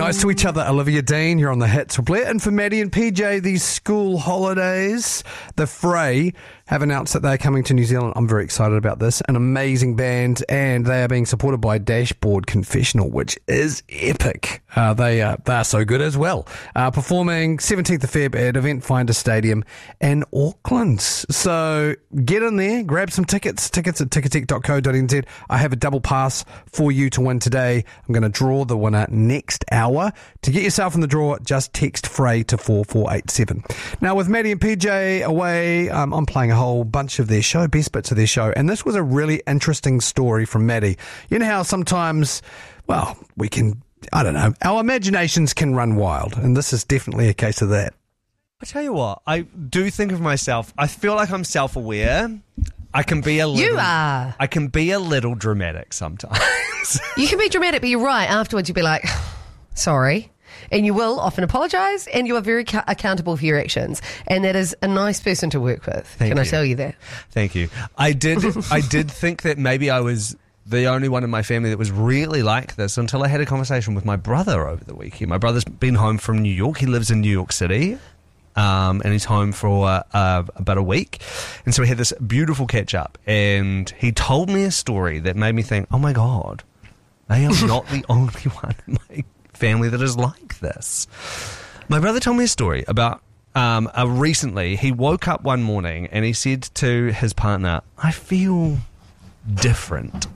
Nice to each other, Olivia Dean. You're on the hits. And for Maddie and PJ, these school holidays, the Fray have announced that they're coming to New Zealand. I'm very excited about this. An amazing band, and they are being supported by Dashboard Confessional, which is epic. They are so good as well. Performing 17th of Feb at Event Finder Stadium in Auckland. So get in there, grab some tickets at ticketek.co.nz. I have a double pass for you to win today. I'm going to draw the winner next hour. To get yourself in the draw, just text Fray to 4487. Now, with Maddie and PJ away, I'm playing a whole bunch of their show, best bits of their show, and this was a really interesting story from Maddie. You know how sometimes, well, we can, I don't know, our imaginations can run wild, and this is definitely a case of that. I tell you what, I do think of myself, I feel like I'm self-aware. I can be a little... You are. I can be a little dramatic sometimes. You can be dramatic, but you're right. Afterwards, you'll be like, sorry. And you will often apologise, and you are very accountable for your actions. And that is a nice person to work with. Can I tell you that? Thank you. I did think that maybe I was the only one in my family that was really like this until I had a conversation with my brother over the weekend. My brother's been home from New York. He lives in New York City. And he's home for about a week. And so we had this beautiful catch-up. And he told me a story that made me think, oh, my God, I am not the only one in my family that is like this. My brother told me a story about recently he woke up one morning and he said to his partner, I feel different.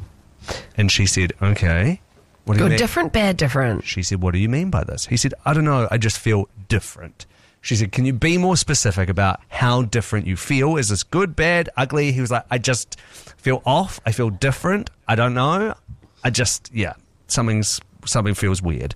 And she said, okay. What do you mean? Different, bad, different. She said, what do you mean by this? He said, I don't know, I just feel different. She said, can you be more specific about how different you feel? Is this good, bad, ugly? He was like, I just feel off. I feel different. I don't know. I just, something feels weird.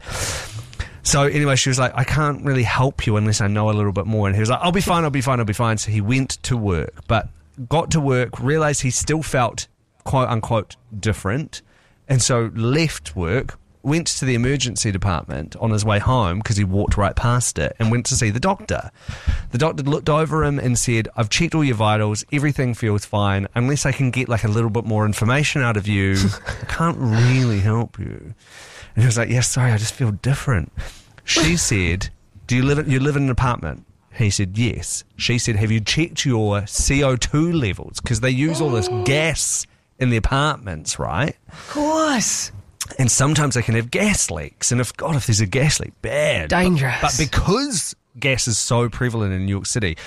So anyway, she was like, I can't really help you unless I know a little bit more. And he was like, I'll be fine. So he went to work, but got to work, realized he still felt quote unquote different. And so left work, went to the emergency department on his way home because he walked right past it and went to see the doctor. The doctor looked over him and said, I've checked all your vitals. Everything feels fine. Unless I can get like a little bit more information out of you, I can't really help you. And he was like, yes, sorry, I just feel different. She said, you live in an apartment? He said, yes. She said, have you checked your CO2 levels? Because they use all this gas in the apartments, right? Of course. And sometimes they can have gas leaks. And if there's a gas leak, bad. Dangerous. But because gas is so prevalent in New York City,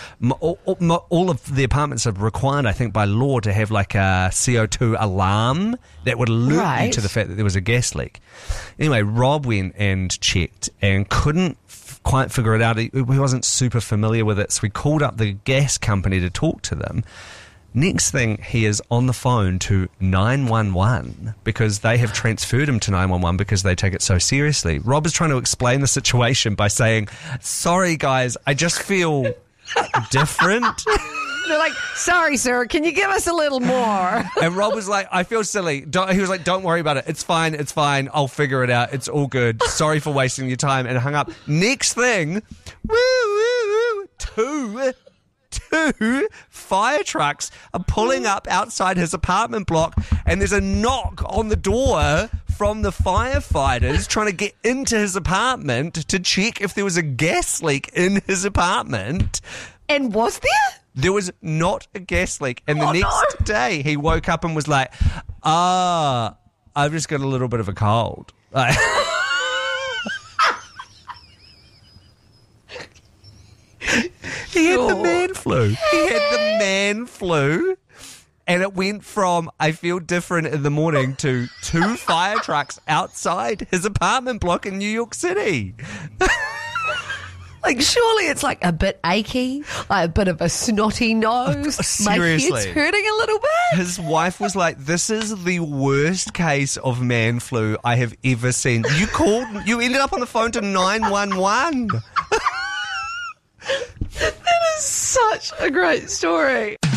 all of the apartments are required, I think, by law to have like a CO2 alarm that would alert you to the fact that there was a gas leak. Anyway, Rob went and checked and couldn't quite figure it out. He wasn't super familiar with it, so we called up the gas company to talk to them. Next thing, he is on the phone to 911 because they have transferred him to 911 because they take it so seriously. Rob is trying to explain the situation by saying, sorry, guys, I just feel different. They're like, sorry, sir, can you give us a little more? And Rob was like, I feel silly. He was like, don't worry about it. It's fine. I'll figure it out. It's all good. Sorry for wasting your time. And hung up. Next thing, two fire trucks are pulling up outside his apartment block, and there's a knock on the door from the firefighters trying to get into his apartment to check if there was a gas leak in his apartment. And was there? There was not a gas leak. And the next day, he woke up and was like, I've just got a little bit of a cold. He had the man flu. And it went from, I feel different in the morning, to two fire trucks outside his apartment block in New York City. Like, surely it's like a bit achy, like a bit of a snotty nose. Seriously. My head's hurting a little bit. His wife was like, this is the worst case of man flu I have ever seen. You ended up on the phone to 911. That is such a great story.